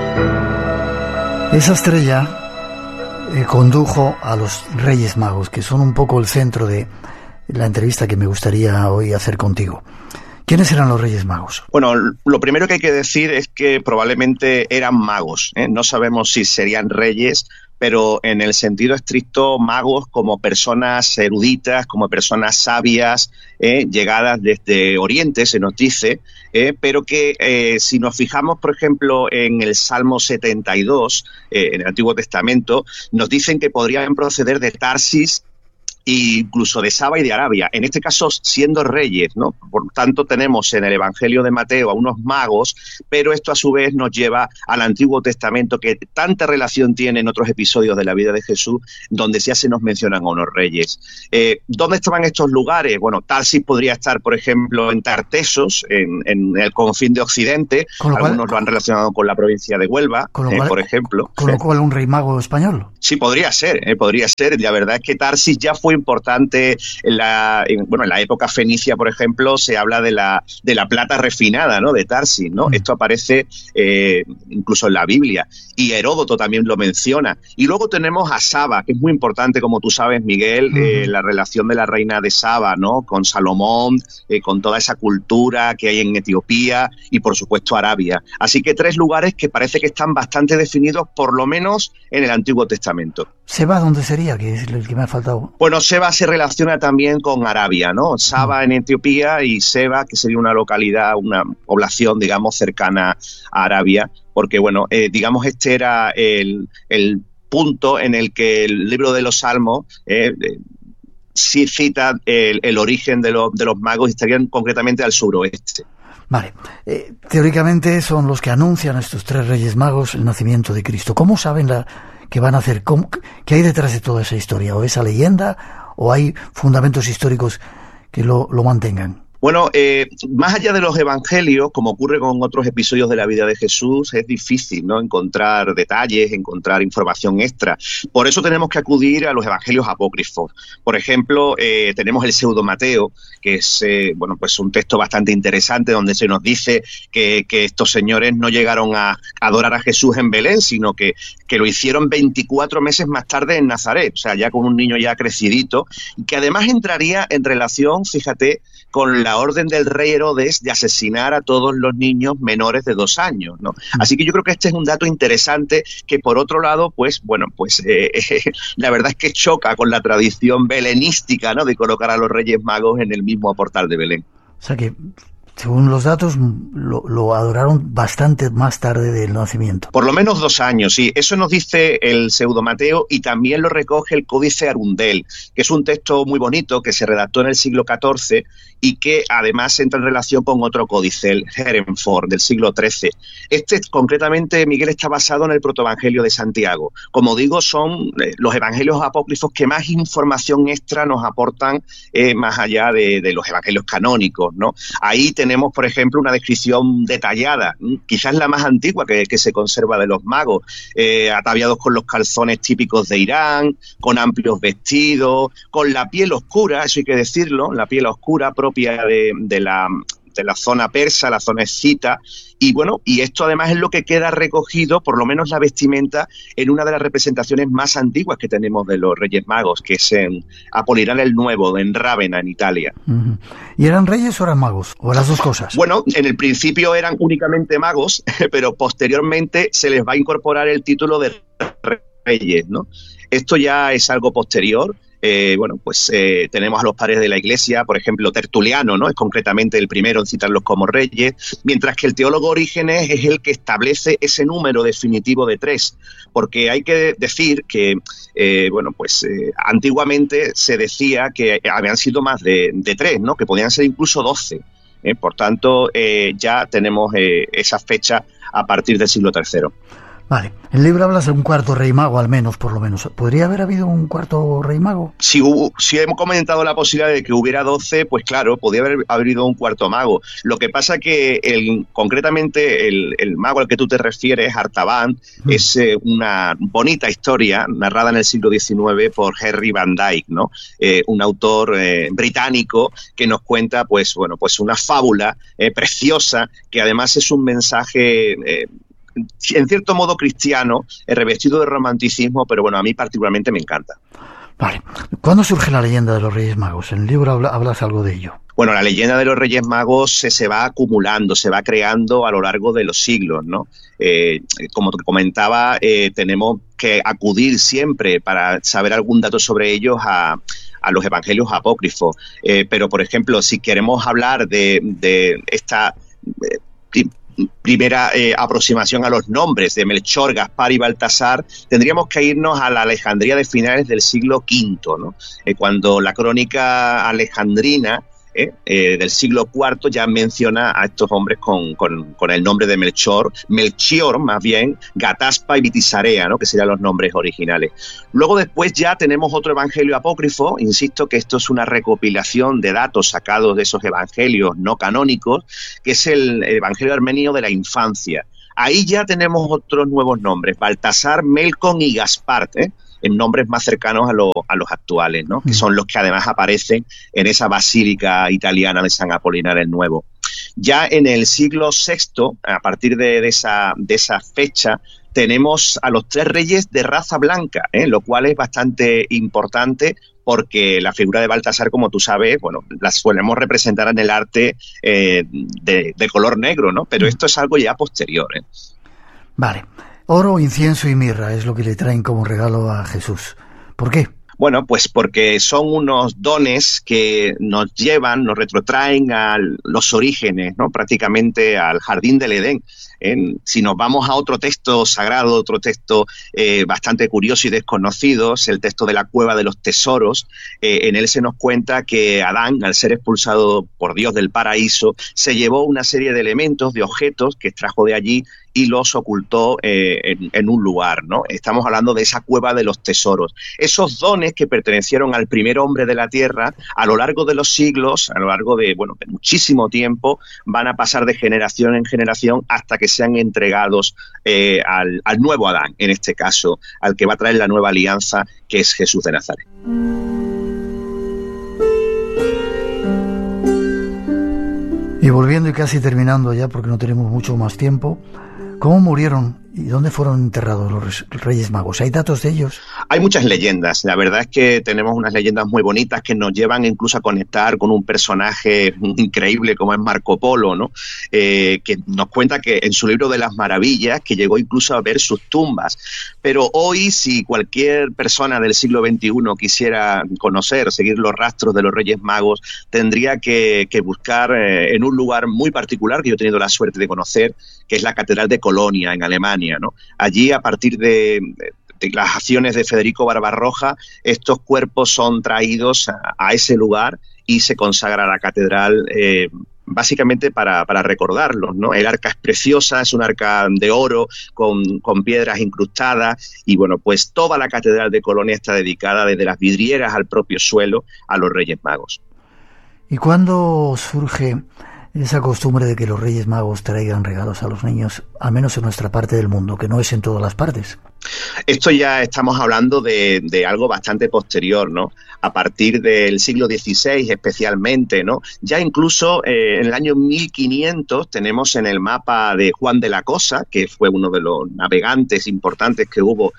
Esa estrella condujo a los Reyes Magos, que son un poco el centro de la entrevista que me gustaría hoy hacer contigo. ¿Quiénes eran los Reyes Magos? Bueno, lo primero que hay que decir es que probablemente eran magos, ¿eh? No sabemos si serían reyes, pero en el sentido estricto magos como personas eruditas, como personas sabias, llegadas desde Oriente, se nos dice, pero que si nos fijamos, por ejemplo, en el Salmo 72, en el Antiguo Testamento, nos dicen que podrían proceder de Tarsis, e incluso de Saba y de Arabia, en este caso siendo reyes, ¿no? Por tanto, tenemos en el Evangelio de Mateo a unos magos, pero esto a su vez nos lleva al Antiguo Testamento, que tanta relación tiene en otros episodios de la vida de Jesús, donde ya se nos mencionan a unos reyes. ¿Dónde estaban estos lugares? Bueno, Tarsis podría estar, por ejemplo, en Tartesos, en el confín de Occidente. Algunos lo han relacionado con la provincia de Huelva, por ejemplo. ¿Con lo cual un rey mago español? Sí, podría ser. La verdad es que Tarsis ya fue importante en la época fenicia, por ejemplo, se habla de la plata refinada, ¿no? De Tarsis, ¿no? Esto aparece incluso en la Biblia, y Heródoto también lo menciona. Y luego tenemos a Saba, que es muy importante, como tú sabes, Miguel, la relación de la reina de Saba, ¿no? Con Salomón, con toda esa cultura que hay en Etiopía y, por supuesto, Arabia. Así que 3 lugares que parece que están bastante definidos, por lo menos en el Antiguo Testamento. ¿Seba dónde sería? Que es el que me ha faltado. Bueno, Seba se relaciona también con Arabia, ¿no? Saba en Etiopía y Seba, que sería una localidad, una población, digamos, cercana a Arabia, porque, bueno, digamos, este era el punto en el que el libro de los Salmos sí cita el origen de los magos, y estarían concretamente al suroeste. Vale. Teóricamente son los que anuncian a estos 3 Reyes Magos el nacimiento de Cristo. ¿Cómo saben qué van a hacer? ¿Qué hay detrás de toda esa historia? ¿O esa leyenda? ¿O hay fundamentos históricos que lo mantengan? Bueno, más allá de los evangelios, como ocurre con otros episodios de la vida de Jesús, es difícil, ¿no?, encontrar detalles, encontrar información extra. Por eso tenemos que acudir a los evangelios apócrifos. Por ejemplo, tenemos el Pseudo Mateo, que es pues un texto bastante interesante, donde se nos dice que estos señores no llegaron a adorar a Jesús en Belén, sino que lo hicieron 24 meses más tarde en Nazaret, o sea, ya con un niño ya crecidito, y que además entraría en relación, fíjate, con la orden del rey Herodes de asesinar a todos los niños menores de 2 años, ¿no? Así que yo creo que este es un dato interesante que, por otro lado, la verdad es que choca con la tradición belenística, ¿no?, de colocar a los Reyes Magos en el mismo portal de Belén. O sea que, según los datos, lo adoraron bastante más tarde del nacimiento. Por lo menos 2 años, sí. Eso nos dice el Pseudo Mateo, y también lo recoge el Códice Arundel, que es un texto muy bonito que se redactó en el siglo XIV y que además entra en relación con otro códice, el Herenfort, del siglo XIII. Este, concretamente, Miguel, está basado en el Protoevangelio de Santiago. Como digo, son los evangelios apócrifos que más información extra nos aportan, más allá de los evangelios canónicos, ¿no? Ahí tenemos, por ejemplo, una descripción detallada, quizás la más antigua que se conserva de los magos, ataviados con los calzones típicos de Irán, con amplios vestidos, con la piel oscura, eso hay que decirlo, la piel oscura propia de la zona persa, la zona escita, y esto además es lo que queda recogido, por lo menos la vestimenta, en una de las representaciones más antiguas que tenemos de los Reyes Magos, que es en Apolinar el Nuevo, en Rávena, en Italia. Uh-huh. ¿Y eran reyes o eran magos? ¿O las dos cosas? Bueno, en el principio eran únicamente magos, pero posteriormente se les va a incorporar el título de reyes, ¿no? Esto ya es algo posterior. Tenemos a los padres de la Iglesia, por ejemplo, Tertuliano, ¿no?, es concretamente el primero en citarlos como reyes, mientras que el teólogo Orígenes es el que establece ese número definitivo de 3, porque hay que decir que, antiguamente se decía que habían sido más de 3, ¿no?, que podían ser incluso 12. Por tanto, ya tenemos esa fecha a partir del siglo III. Vale, el libro habla de un cuarto rey mago, al menos, por lo menos. ¿Podría haber habido un cuarto rey mago? Si hemos comentado la posibilidad de que hubiera 12, pues claro, podría haber habido un cuarto mago. Lo que pasa que concretamente el mago al que tú te refieres, Artaban, es una bonita historia narrada en el siglo XIX por Henry Van Dyke, ¿no? Un autor británico que nos cuenta una fábula preciosa, que además es un mensaje en cierto modo cristiano, revestido de romanticismo, pero bueno, a mí particularmente me encanta. Vale. ¿Cuándo surge la leyenda de los Reyes Magos? En el libro hablas algo de ello. Bueno, la leyenda de los Reyes Magos se va acumulando, se va creando a lo largo de los siglos, ¿no? Como te comentaba, tenemos que acudir siempre para saber algún dato sobre ellos a los evangelios apócrifos. Pero, por ejemplo, si queremos hablar de esta primera aproximación a los nombres de Melchor, Gaspar y Baltasar, tendríamos que irnos a la Alejandría de finales del siglo V, ¿no? Cuando la crónica alejandrina del siglo IV ya menciona a estos hombres con el nombre de Melchor más bien, Gataspa y Vitisarea, ¿no? Que serían los nombres originales. Luego después ya tenemos otro evangelio apócrifo, insisto que esto es una recopilación de datos sacados de esos evangelios no canónicos, que es el evangelio armenio de la infancia. Ahí ya tenemos otros nuevos nombres, Baltasar, Melcon y Gaspar, en nombres más cercanos a los actuales, ¿no? Que son los que además aparecen en esa basílica italiana de San Apolinar el Nuevo. Ya en el siglo VI, a partir de esa fecha, tenemos a los 3 reyes de raza blanca, lo cual es bastante importante porque la figura de Baltasar, como tú sabes, bueno, la solemos representar en el arte de color negro, ¿no? Pero esto es algo ya posterior. Vale. Oro, incienso y mirra es lo que le traen como regalo a Jesús. ¿Por qué? Bueno, pues porque son unos dones que nos llevan, nos retrotraen a los orígenes, ¿no? Prácticamente al jardín del Edén. Si nos vamos a otro texto sagrado, otro texto bastante curioso y desconocido, es el texto de la Cueva de los Tesoros. En él se nos cuenta que Adán, al ser expulsado por Dios del paraíso, se llevó una serie de elementos, de objetos que extrajo de allí y los ocultó en un lugar, ¿no? Estamos hablando de esa Cueva de los Tesoros. Esos dones que pertenecieron al primer hombre de la tierra, a lo largo de los siglos, a lo largo de muchísimo tiempo, van a pasar de generación en generación hasta que sean entregados al nuevo Adán, en este caso, al que va a traer la nueva alianza, que es Jesús de Nazaret. Y volviendo y casi terminando ya, porque no tenemos mucho más tiempo, ¿cómo murieron y dónde fueron enterrados los Reyes Magos? ¿Hay datos de ellos? Hay muchas leyendas. La verdad es que tenemos unas leyendas muy bonitas que nos llevan incluso a conectar con un personaje increíble como es Marco Polo, ¿no? Que nos cuenta que en su libro de las maravillas, que llegó incluso a ver sus tumbas. Pero hoy, si cualquier persona del siglo XXI quisiera conocer, seguir los rastros de los Reyes Magos, tendría que buscar en un lugar muy particular que yo he tenido la suerte de conocer, que es la Catedral de Colonia, en Alemania, ¿no? Allí, a partir de las acciones de Federico Barbarroja, estos cuerpos son traídos a ese lugar y se consagra la catedral básicamente para recordarlos, ¿no? El arca es preciosa, es un arca de oro con piedras incrustadas y bueno, pues toda la Catedral de Colonia está dedicada desde las vidrieras al propio suelo a los Reyes Magos. ¿Y cuándo surge esa costumbre de que los Reyes Magos traigan regalos a los niños, al menos en nuestra parte del mundo, que no es en todas las partes? Esto ya estamos hablando de algo bastante posterior, ¿no? A partir del siglo XVI especialmente, ¿no? Ya incluso en el año 1500 tenemos en el mapa de Juan de la Cosa, que fue uno de los navegantes importantes que hubo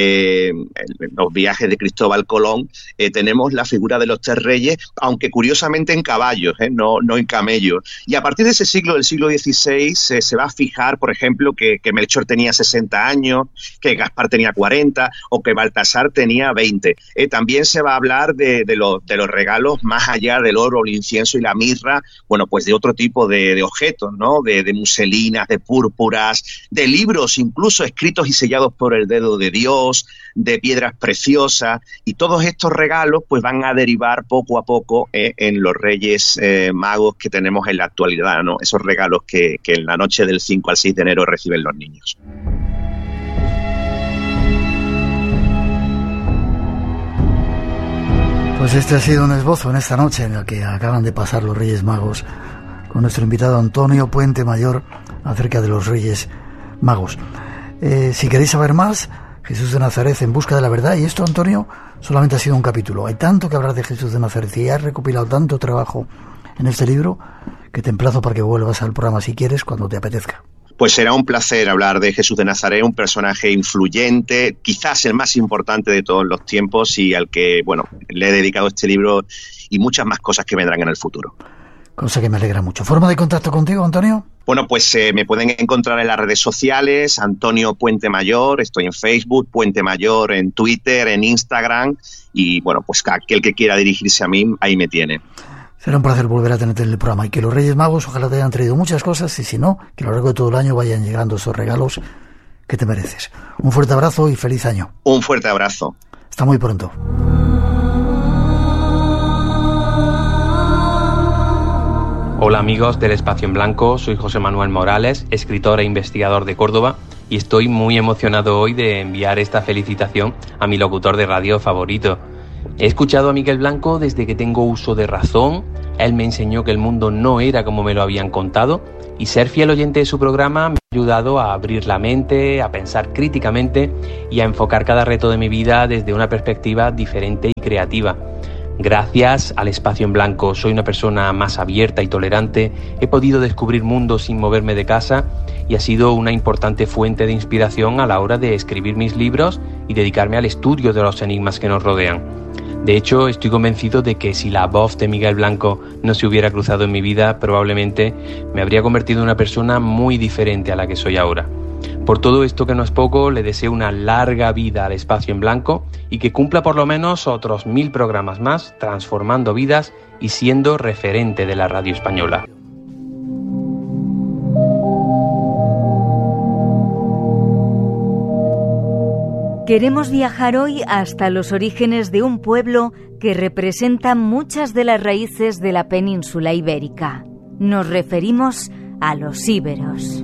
en los viajes de Cristóbal Colón, tenemos la figura de los 3 reyes, aunque curiosamente en caballos, no en camellos. Y a partir de ese siglo, del siglo XVI, se va a fijar, por ejemplo, que Melchor tenía 60 años, que Gaspar tenía 40 o que Baltasar tenía 20. También se va a hablar de los regalos más allá del oro, el incienso y la mirra, bueno, pues de otro tipo de objetos, ¿no? De muselinas, de púrpuras, de libros incluso escritos y sellados por el dedo de Dios, de piedras preciosas, y todos estos regalos pues van a derivar poco a poco en los Reyes Magos que tenemos en la actualidad, ¿no? Esos regalos que en la noche del 5 al 6 de enero reciben los niños. Pues este ha sido un esbozo en esta noche en la que acaban de pasar los Reyes Magos con nuestro invitado Antonio Puente Mayor acerca de los Reyes Magos. Si queréis saber más, Jesús de Nazaret en busca de la verdad, y esto, Antonio, solamente ha sido un capítulo. Hay tanto que hablar de Jesús de Nazaret y has recopilado tanto trabajo en este libro que te emplazo para que vuelvas al programa si quieres, cuando te apetezca. Pues será un placer hablar de Jesús de Nazaret, un personaje influyente, quizás el más importante de todos los tiempos y al que, bueno, le he dedicado este libro y muchas más cosas que vendrán en el futuro. Cosa que me alegra mucho. ¿Forma de contacto contigo, Antonio? Bueno, pues me pueden encontrar en las redes sociales, Antonio Puente Mayor, estoy en Facebook, Puente Mayor, en Twitter, en Instagram, y bueno, pues aquel que quiera dirigirse a mí, ahí me tiene. Será un placer volver a tenerte en el programa y que los Reyes Magos ojalá te hayan traído muchas cosas y si no, que a lo largo de todo el año vayan llegando esos regalos que te mereces. Un fuerte abrazo y feliz año. Un fuerte abrazo. Hasta muy pronto. Hola amigos del Espacio en Blanco, soy José Manuel Morales, escritor e investigador de Córdoba y estoy muy emocionado hoy de enviar esta felicitación a mi locutor de radio favorito. He escuchado a Miguel Blanco desde que tengo uso de razón, él me enseñó que el mundo no era como me lo habían contado y ser fiel oyente de su programa me ha ayudado a abrir la mente, a pensar críticamente y a enfocar cada reto de mi vida desde una perspectiva diferente y creativa. Gracias al Espacio en Blanco soy una persona más abierta y tolerante, he podido descubrir mundos sin moverme de casa y ha sido una importante fuente de inspiración a la hora de escribir mis libros y dedicarme al estudio de los enigmas que nos rodean. De hecho, estoy convencido de que si la voz de Miguel Blanco no se hubiera cruzado en mi vida, probablemente me habría convertido en una persona muy diferente a la que soy ahora. Por todo esto que no es poco, le deseo una larga vida al Espacio en Blanco y que cumpla por lo menos otros 1000 programas más, transformando vidas y siendo referente de la radio española. Queremos viajar hoy hasta los orígenes de un pueblo que representa muchas de las raíces de la península ibérica. Nos referimos a los íberos.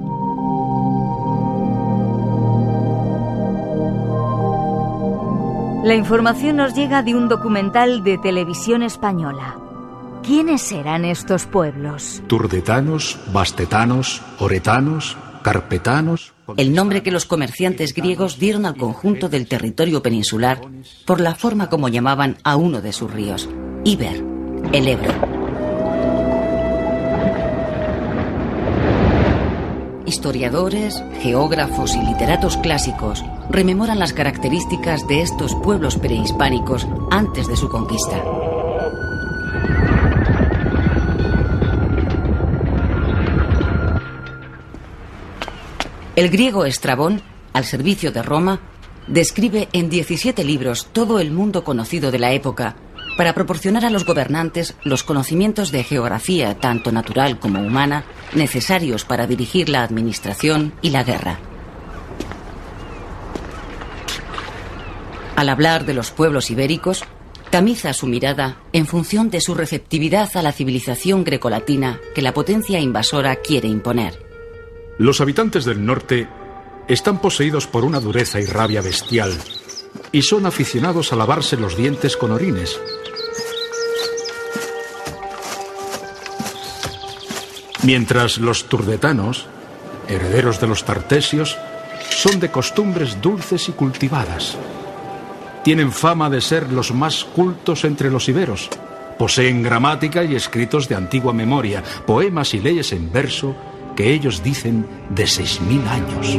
La información nos llega de un documental de Televisión Española. ¿Quiénes eran estos pueblos? Turdetanos, bastetanos, oretanos, carpetanos. El nombre que los comerciantes griegos dieron al conjunto del territorio peninsular por la forma como llamaban a uno de sus ríos, Iber, el Ebro. Historiadores, geógrafos y literatos clásicos rememoran las características de estos pueblos prehispánicos antes de su conquista. El griego Estrabón, al servicio de Roma, describe en 17 libros todo el mundo conocido de la época para proporcionar a los gobernantes los conocimientos de geografía, tanto natural como humana, necesarios para dirigir la administración y la guerra. Al hablar de los pueblos ibéricos, tamiza su mirada en función de su receptividad a la civilización grecolatina que la potencia invasora quiere imponer. Los habitantes del norte están poseídos por una dureza y rabia bestial y son aficionados a lavarse los dientes con orines. Mientras los turdetanos, herederos de los tartesios, son de costumbres dulces y cultivadas. Tienen fama de ser los más cultos entre los iberos. Poseen gramática y escritos de antigua memoria, poemas y leyes en verso que ellos dicen de 6000 años.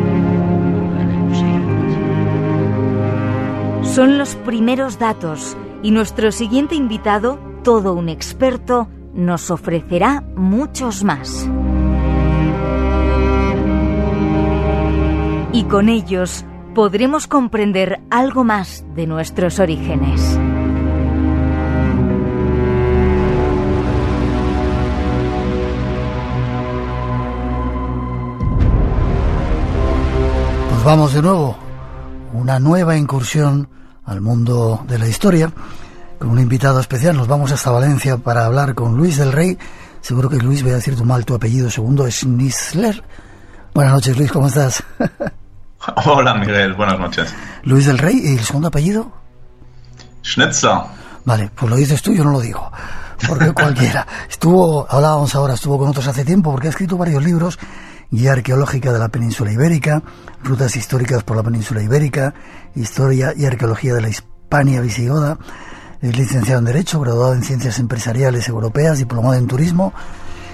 Son los primeros datos y nuestro siguiente invitado, todo un experto, nos ofrecerá muchos más. Y con ellos podremos comprender algo más de nuestros orígenes. Pues vamos de nuevo, una nueva incursión al mundo de la historia, con un invitado especial. Nos vamos hasta Valencia para hablar con Luis del Rey. Seguro que Luis, voy a decir mal tu apellido segundo, es Schnitzler. Buenas noches, Luis, ¿cómo estás? Hola, Miguel, buenas noches. Luis del Rey, ¿y el segundo apellido? Schnitzer. Vale, pues lo dices tú, yo no lo digo, porque cualquiera. Estuvo con otros hace tiempo, porque ha escrito varios libros: Guía arqueológica de la península ibérica, Rutas históricas por la península ibérica, Historia y arqueología de la Hispania visigoda. Es licenciado en Derecho, graduado en Ciencias Empresariales Europeas, diplomado en Turismo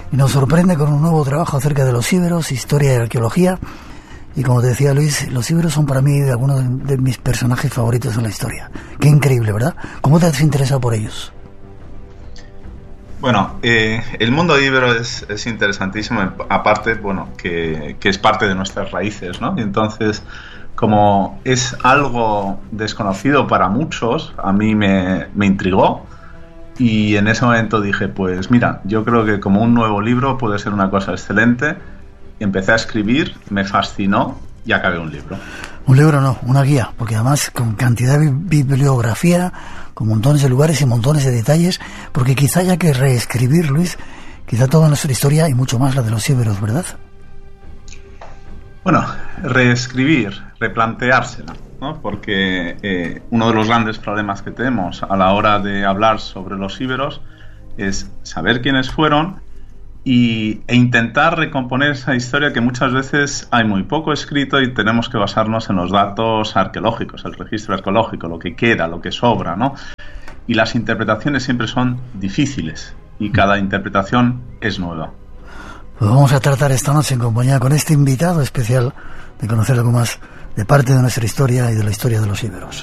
y nos sorprende con un nuevo trabajo acerca de los íberos, historia y arqueología. Y como te decía Luis, los íberos son para mí algunos de mis personajes favoritos en la historia. Qué increíble, ¿verdad? ¿Cómo te has interesado por ellos? Bueno, el mundo íbero es interesantísimo, aparte, bueno, que es parte de nuestras raíces, ¿no? Y entonces, como es algo desconocido para muchos, a mí me intrigó, y en ese momento dije, pues mira, yo creo que como un nuevo libro puede ser una cosa excelente. Empecé a escribir, me fascinó y acabé un libro. Un libro no, una guía, porque además con cantidad de bibliografía, con montones de lugares y montones de detalles, porque quizá haya que reescribir, Luis, quizá toda nuestra historia y mucho más la de los íberos, ¿verdad? Bueno, reescribir, replanteársela, ¿no? Porque uno de los grandes problemas que tenemos a la hora de hablar sobre los íberos es saber quiénes fueron e intentar recomponer esa historia que muchas veces hay muy poco escrito y tenemos que basarnos en los datos arqueológicos, el registro arqueológico, lo que queda, lo que sobra, ¿no? Y las interpretaciones siempre son difíciles y cada interpretación es nueva. Pues vamos a tratar esta noche en compañía con este invitado especial de conocer algo más de parte de nuestra historia y de la historia de los íberos.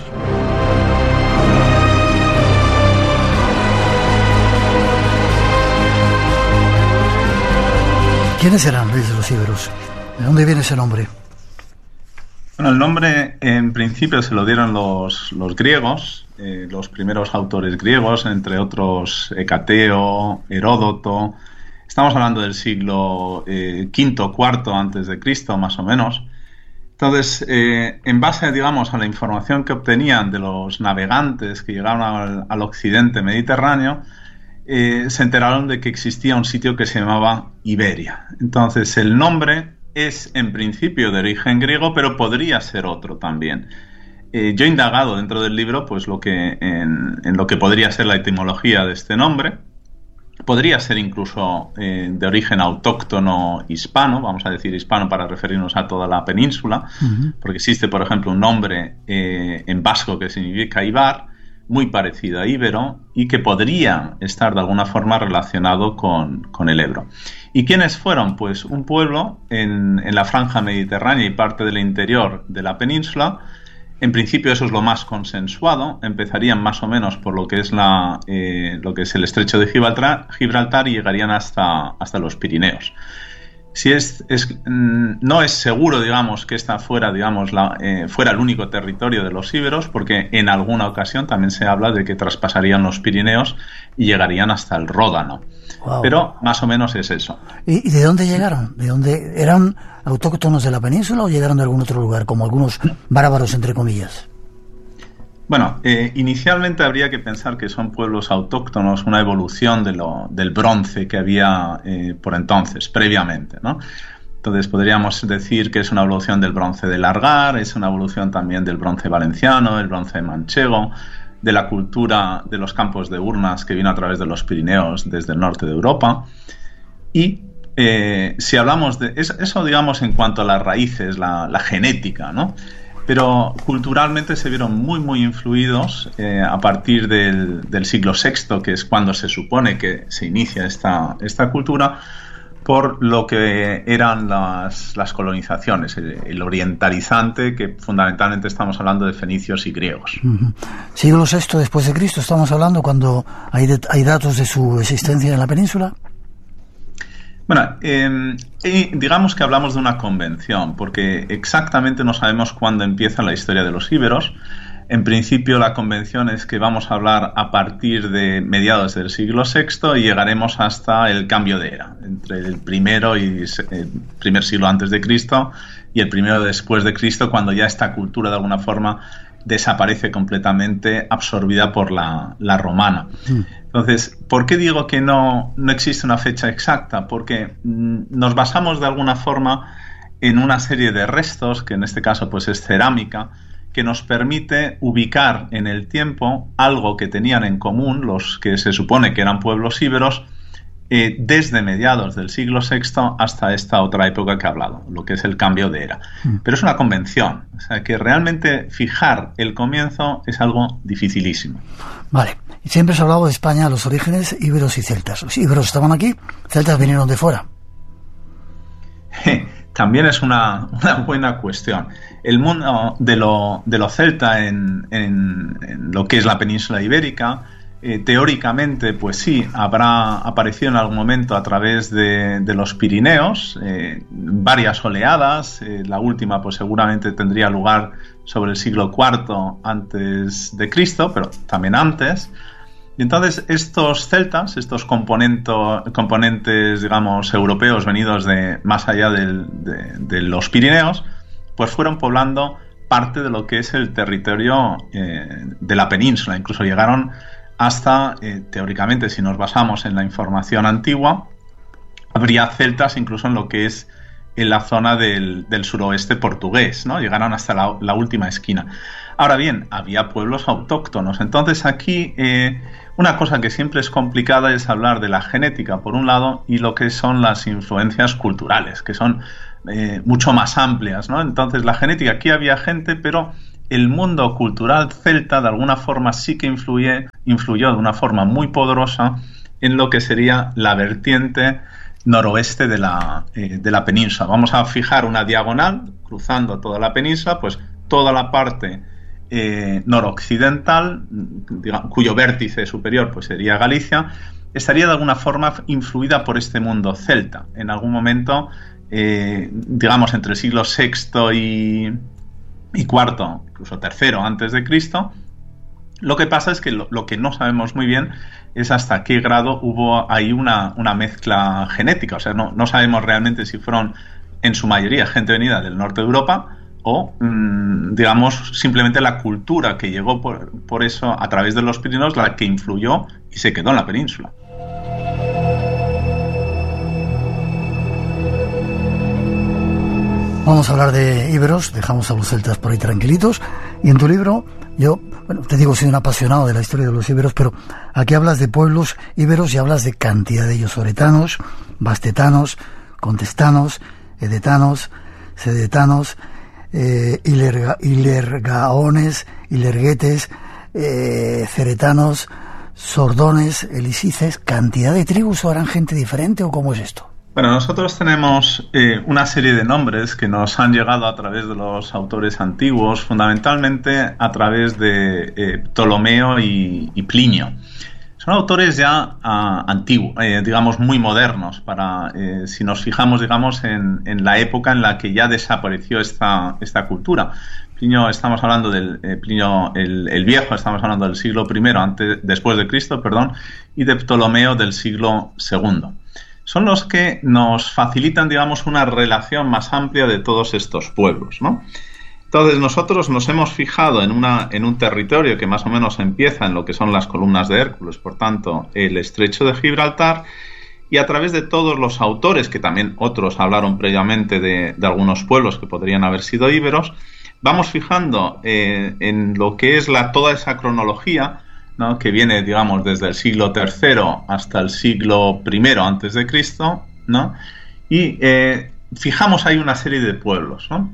¿Quiénes eran, Luis, los íberos? ¿De dónde viene ese nombre? Bueno, el nombre en principio se lo dieron los griegos, los primeros autores griegos, entre otros Hecateo, Heródoto. Estamos hablando del siglo V, IV antes de Cristo, más o menos. Entonces, en base, digamos, a la información que obtenían de los navegantes que llegaron al occidente mediterráneo, se enteraron de que existía un sitio que se llamaba Iberia. Entonces, el nombre es en principio de origen griego, pero podría ser otro también. Yo he indagado dentro del libro pues en lo que podría ser la etimología de este nombre. Podría ser incluso de origen autóctono hispano, vamos a decir hispano para referirnos a toda la península, porque existe, por ejemplo, un nombre en vasco que significa Ibar, muy parecido a íbero y que podría estar de alguna forma relacionado con el Ebro. ¿Y quiénes fueron? Pues un pueblo en la franja mediterránea y parte del interior de la península. En principio eso es lo más consensuado. Empezarían más o menos por lo que es el estrecho de Gibraltar y llegarían hasta los Pirineos. No es seguro, digamos, que esta fuera, digamos, fuera el único territorio de los íberos, porque en alguna ocasión también se habla de que traspasarían los Pirineos y llegarían hasta el Ródano. Wow. Pero más o menos es eso. ¿Y de dónde llegaron? ¿De dónde eran autóctonos de la península o llegaron de algún otro lugar, como algunos bárbaros, entre comillas? Bueno, inicialmente habría que pensar que son pueblos autóctonos, una evolución del bronce que había por entonces, previamente, ¿no? Entonces podríamos decir que es una evolución del bronce del Argar, es una evolución también del bronce valenciano, el bronce manchego, de la cultura de los campos de urnas que vino a través de los Pirineos desde el norte de Europa. Y si hablamos de eso, digamos, en cuanto a las raíces, la genética, ¿no? Pero culturalmente se vieron muy, muy influidos a partir del siglo VI, que es cuando se supone que se inicia esta cultura, por lo que eran las colonizaciones, el orientalizante, que fundamentalmente estamos hablando de fenicios y griegos. ¿Siglo VI después de Cristo estamos hablando cuando hay datos de su existencia en la península? Bueno, digamos que hablamos de una convención, porque exactamente no sabemos cuándo empieza la historia de los íberos. En principio, la convención es que vamos a hablar a partir de mediados del siglo VI y llegaremos hasta el cambio de era, entre el primero y el primer siglo antes de Cristo y el primero después de Cristo, cuando ya esta cultura de alguna forma desaparece completamente, absorbida por la romana. Entonces, ¿por qué digo que no existe una fecha exacta? Porque nos basamos de alguna forma en una serie de restos, que en este caso pues es cerámica, que nos permite ubicar en el tiempo algo que tenían en común los que se supone que eran pueblos íberos desde mediados del siglo VI hasta esta otra época que he hablado, lo que es el cambio de era. Pero es una convención, o sea que realmente fijar el comienzo es algo dificilísimo. Vale, Siempre se ha hablado de España, los orígenes íberos y celtas. Los íberos estaban aquí, celtas vinieron de fuera. También es una buena cuestión. El mundo de lo celta en lo que es la península ibérica, teóricamente, pues sí, habrá aparecido en algún momento a través de los Pirineos, varias oleadas. La última, pues seguramente tendría lugar sobre el siglo IV antes de Cristo, pero también antes. Y entonces estos celtas, estos componentes, digamos, europeos venidos de más allá de los Pirineos, pues fueron poblando parte de lo que es el territorio de la península. Incluso llegaron hasta, teóricamente, si nos basamos en la información antigua, habría celtas incluso en lo que es en la zona del suroeste portugués, ¿no? Llegaron hasta la última esquina. Ahora bien, había pueblos autóctonos. Entonces aquí una cosa que siempre es complicada es hablar de la genética, por un lado, y lo que son las influencias culturales, que son mucho más amplias, ¿no? Entonces la genética, aquí había gente, pero el mundo cultural celta de alguna forma sí que influyó de una forma muy poderosa en lo que sería la vertiente noroeste de la península. Vamos a fijar una diagonal cruzando toda la península, pues toda la parte noroccidental, cuyo vértice superior pues sería Galicia, estaría de alguna forma influida por este mundo celta. En algún momento, digamos entre el siglo VI y IV, incluso III antes de Cristo. Lo que pasa es que lo que no sabemos muy bien es hasta qué grado hubo ahí una mezcla genética. O sea, no sabemos realmente si fueron en su mayoría gente venida del norte de Europa o, digamos, simplemente la cultura que llegó por eso a través de los Pirineos, la que influyó y se quedó en la península. Vamos a hablar de íberos, dejamos a los celtas por ahí tranquilitos. Y en tu libro, yo, te digo, soy un apasionado de la historia de los íberos, pero aquí hablas de pueblos íberos y hablas de cantidad de ellos: oretanos, bastetanos, contestanos, edetanos, sedetanos, ilergaones, ilerguetes, ceretanos, sordones, elisices. ¿Cantidad de tribus o harán gente diferente o cómo es esto? Bueno, nosotros tenemos una serie de nombres que nos han llegado a través de los autores antiguos, fundamentalmente a través de Ptolomeo y Plinio. Son autores ya antiguos, digamos muy modernos, si nos fijamos, digamos, en la época en la que ya desapareció esta cultura. Plinio, estamos hablando del Plinio el Viejo, estamos hablando del siglo I después de Cristo, y de Ptolomeo del siglo II. Son los que nos facilitan, digamos, una relación más amplia de todos estos pueblos, ¿no? Entonces nosotros nos hemos fijado en un territorio que más o menos empieza en lo que son las columnas de Hércules, por tanto, el estrecho de Gibraltar, y a través de todos los autores, que también otros hablaron previamente de algunos pueblos que podrían haber sido íberos, vamos fijando en lo que es toda esa cronología, ¿no? Que viene, digamos, desde el siglo III hasta el siglo I antes de Cristo, ¿no? Y fijamos ahí una serie de pueblos, ¿no?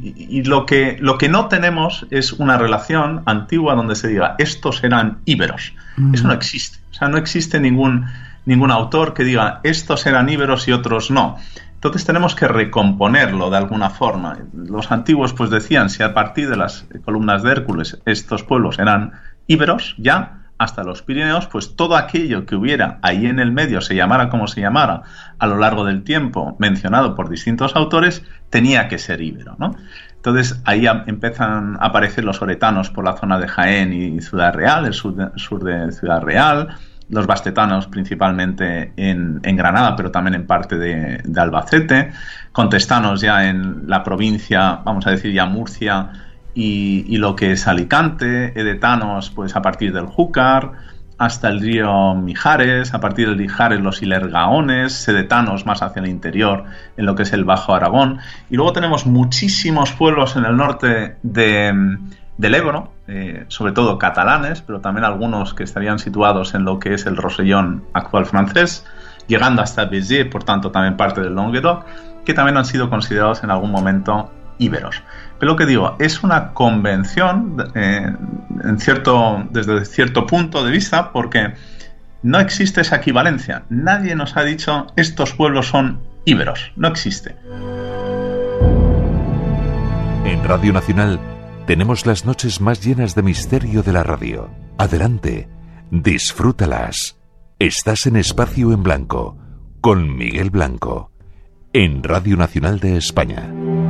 Y lo que no tenemos es una relación antigua donde se diga estos eran íberos. Eso no existe. O sea, no existe ningún autor que diga estos eran íberos y otros no. Entonces tenemos que recomponerlo de alguna forma. Los antiguos pues decían, si a partir de las columnas de Hércules estos pueblos eran íberos, ya hasta los Pirineos, pues todo aquello que hubiera ahí en el medio, se llamara como se llamara, a lo largo del tiempo, mencionado por distintos autores, tenía que ser íbero, ¿no? Entonces ahí empiezan a aparecer los oretanos por la zona de Jaén y Ciudad Real, el sur de Ciudad Real, los bastetanos principalmente en Granada, pero también en parte de Albacete, contestanos ya en la provincia, vamos a decir ya Murcia, y lo que es Alicante, edetanos pues a partir del Júcar hasta el río Mijares, a partir del Mijares los ilergaones, sedetanos más hacia el interior en lo que es el Bajo Aragón, y luego tenemos muchísimos pueblos en el norte del Ebro, sobre todo catalanes, pero también algunos que estarían situados en lo que es el Rosellón actual francés, llegando hasta Béziers, por tanto también parte del Languedoc, que también han sido considerados en algún momento íberos. Pero lo que digo, es una convención desde cierto punto de vista, porque no existe esa equivalencia. Nadie nos ha dicho estos pueblos son íberos. No existe. En Radio Nacional tenemos las noches más llenas de misterio de la radio. Adelante, disfrútalas. Estás en Espacio en Blanco, con Miguel Blanco, en Radio Nacional de España.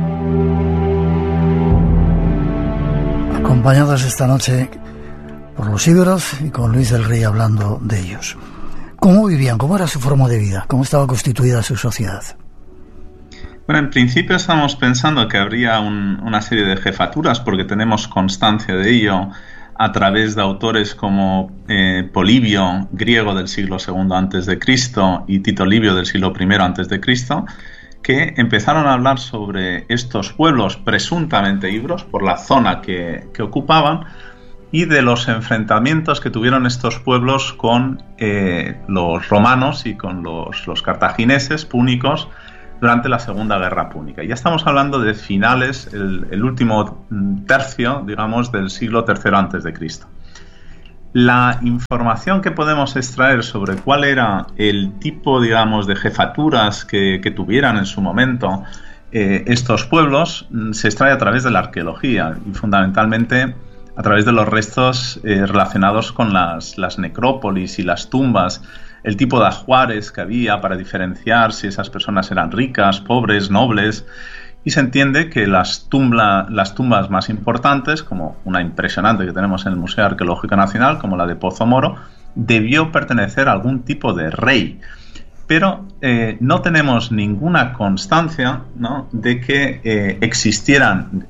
Acompañados esta noche por los íberos y con Luis del Rey hablando de ellos. ¿Cómo vivían? ¿Cómo era su forma de vida? ¿Cómo estaba constituida su sociedad? Bueno, en principio estamos pensando que habría una serie de jefaturas, porque tenemos constancia de ello a través de autores como Polibio, griego del siglo II a.C., y Tito Livio del siglo I a.C., que empezaron a hablar sobre estos pueblos presuntamente íberos por la zona que ocupaban y de los enfrentamientos que tuvieron estos pueblos con los romanos y con los cartagineses púnicos durante la Segunda Guerra Púnica. Ya estamos hablando de finales, el último tercio, digamos, del siglo III a.C. La información que podemos extraer sobre cuál era el tipo, digamos, de jefaturas que tuvieran en su momento estos pueblos se extrae a través de la arqueología y fundamentalmente a través de los restos relacionados con las necrópolis y las tumbas, el tipo de ajuares que había para diferenciar si esas personas eran ricas, pobres, nobles. Y se entiende que las tumbas más importantes, como una impresionante que tenemos en el Museo Arqueológico Nacional, como la de Pozo Moro, debió pertenecer a algún tipo de rey. Pero no tenemos ninguna constancia, ¿no?, de que existieran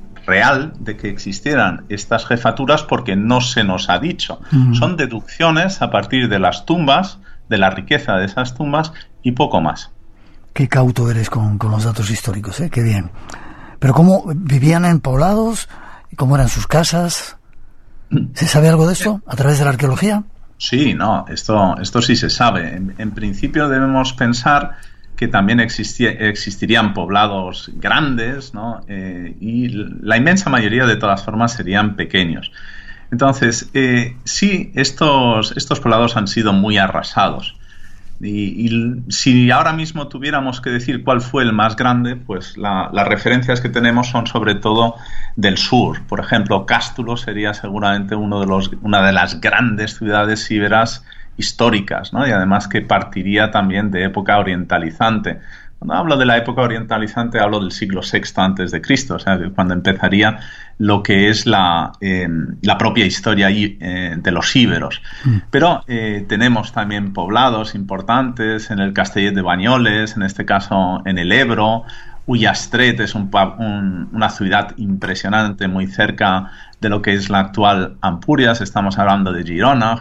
estas jefaturas, porque no se nos ha dicho. Son deducciones a partir de las tumbas, de la riqueza de esas tumbas y poco más. Qué cauto eres con los datos históricos, ¿eh? Qué bien. Pero ¿cómo vivían en poblados? ¿Cómo eran sus casas? ¿Se sabe algo de esto a través de la arqueología? Sí, no, esto sí se sabe. En principio debemos pensar que también existirían poblados grandes, ¿no? Y la inmensa mayoría de todas formas serían pequeños. Entonces, sí, estos poblados han sido muy arrasados. Y si ahora mismo tuviéramos que decir cuál fue el más grande, pues las referencias que tenemos son sobre todo del sur. Por ejemplo, Cástulo sería seguramente una de las grandes ciudades íberas históricas, ¿no? Y además que partiría también de época orientalizante. Cuando hablo de la época orientalizante hablo del siglo VI a.C., o sea, cuando empezaría lo que es la propia historia de los íberos. Pero tenemos también poblados importantes en el Castellet de Banyoles, en este caso en el Ebro. Ullastret es una ciudad impresionante muy cerca de lo que es la actual Ampurias. Estamos hablando de Gerona.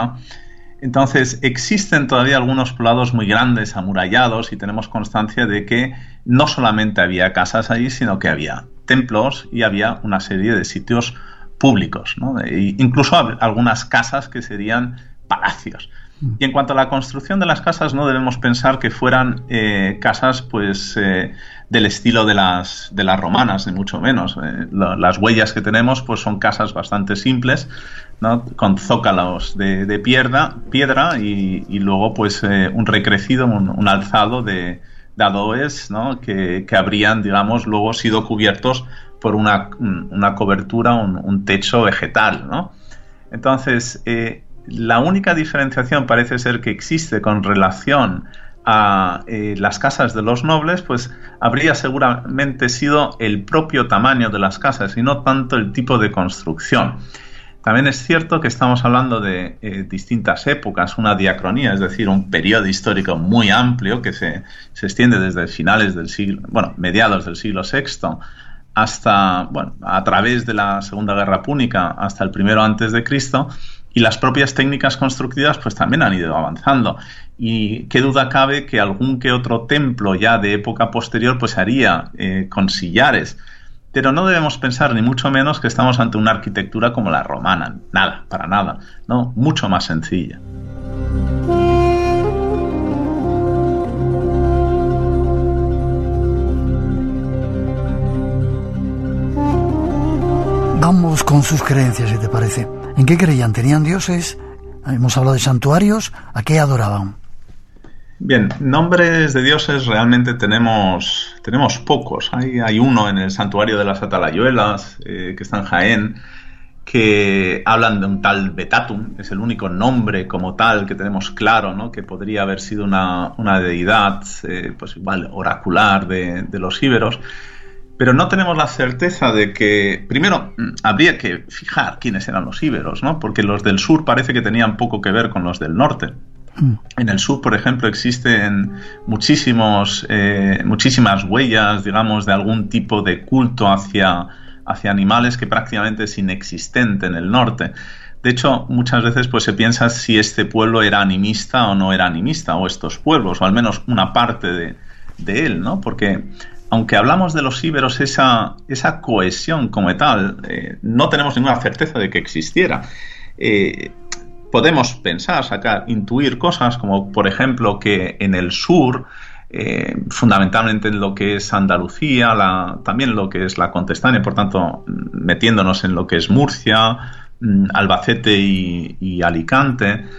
Entonces, existen todavía algunos poblados muy grandes, amurallados, y tenemos constancia de que no solamente había casas allí, sino que había templos y había una serie de sitios públicos, ¿no? E incluso algunas casas que serían palacios. Y en cuanto a la construcción de las casas, no debemos pensar que fueran casas pues del estilo de las romanas, ni mucho menos. Las huellas que tenemos pues son casas bastante simples, ¿no?, con zócalos de piedra y luego pues un recrecido, un alzado de adoes, ¿no?, que habrían, digamos, luego sido cubiertos por una cobertura, un techo vegetal, ¿no? Entonces, la única diferenciación parece ser que existe con relación a las casas de los nobles, pues habría seguramente sido el propio tamaño de las casas y no tanto el tipo de construcción. También es cierto que estamos hablando de distintas épocas, una diacronía, es decir, un periodo histórico muy amplio que se extiende desde mediados del siglo VI hasta, a través de la Segunda Guerra Púnica hasta el I a.C., y las propias técnicas constructivas pues también han ido avanzando. Y qué duda cabe que algún que otro templo ya de época posterior pues haría con sillares. Pero no debemos pensar ni mucho menos que estamos ante una arquitectura como la romana. Nada, para nada, ¿no? Mucho más sencilla. Vamos con sus creencias, si te parece. ¿En qué creían? ¿Tenían dioses? Hemos hablado de santuarios. ¿A qué adoraban? Bien, nombres de dioses realmente tenemos pocos. Hay uno en el santuario de las Atalayuelas, que está en Jaén, que hablan de un tal Betatum. Es el único nombre como tal que tenemos claro, ¿no? Que podría haber sido una deidad, pues igual oracular de los íberos. Pero no tenemos la certeza de que... Primero, habría que fijar quiénes eran los íberos, ¿no? Porque los del sur parece que tenían poco que ver con los del norte. En el sur, por ejemplo, existen muchísimas huellas, digamos, de algún tipo de culto hacia animales que prácticamente es inexistente en el norte. De hecho, muchas veces pues se piensa si este pueblo era animista o no era animista, o estos pueblos, o al menos una parte de él, ¿no? Porque aunque hablamos de los íberos, esa cohesión como tal, no tenemos ninguna certeza de que existiera. Podemos pensar, intuir cosas como, por ejemplo, que en el sur, fundamentalmente en lo que es Andalucía, también lo que es la Contestania, por tanto, metiéndonos en lo que es Murcia, Albacete y Alicante,